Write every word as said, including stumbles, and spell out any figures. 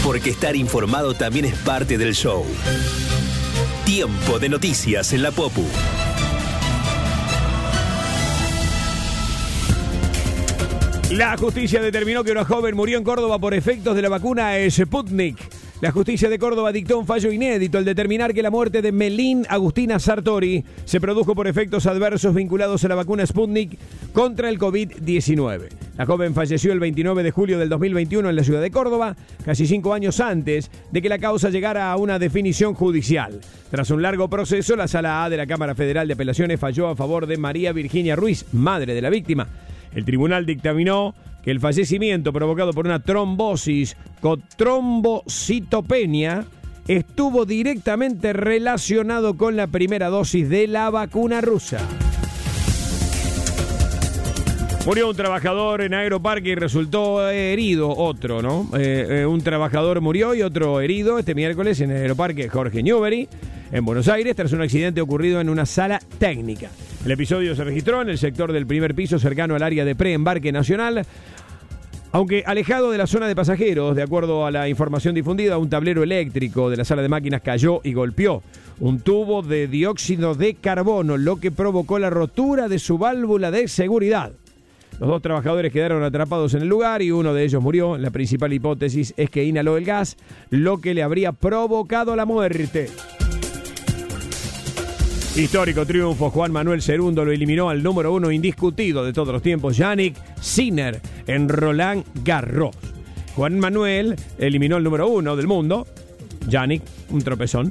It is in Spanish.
porque estar informado también es parte del show. Tiempo de noticias en la Popu. La justicia determinó que una joven murió en Córdoba por efectos de la vacuna Sputnik. La justicia de Córdoba dictó un fallo inédito al determinar que la muerte de Melín Agustina Sartori se produjo por efectos adversos vinculados a la vacuna Sputnik contra el COVID diecinueve. La joven falleció el veintinueve de julio del dos mil veintiuno en la ciudad de Córdoba, casi cinco años antes de que la causa llegara a una definición judicial. Tras un largo proceso, la Sala A de la Cámara Federal de Apelaciones falló a favor de María Virginia Ruiz, madre de la víctima. El tribunal dictaminó que el fallecimiento provocado por una trombosis con trombocitopenia estuvo directamente relacionado con la primera dosis de la vacuna rusa. Murió un trabajador en Aeroparque y resultó herido otro, ¿no? Eh, eh, un trabajador murió y otro herido este miércoles en el Aeroparque Jorge Newbery, en Buenos Aires, tras un accidente ocurrido en una sala técnica. El episodio se registró en el sector del primer piso cercano al área de preembarque nacional. Aunque alejado de la zona de pasajeros, de acuerdo a la información difundida, un tablero eléctrico de la sala de máquinas cayó y golpeó un tubo de dióxido de carbono, lo que provocó la rotura de su válvula de seguridad. Los dos trabajadores quedaron atrapados en el lugar y uno de ellos murió. La principal hipótesis es que inhaló el gas, lo que le habría provocado la muerte. Histórico triunfo, Juan Manuel Cerundo lo eliminó al número uno indiscutido de todos los tiempos, Yannick Sinner, en Roland Garros. Juan Manuel eliminó al número uno del mundo, Yannick, un tropezón.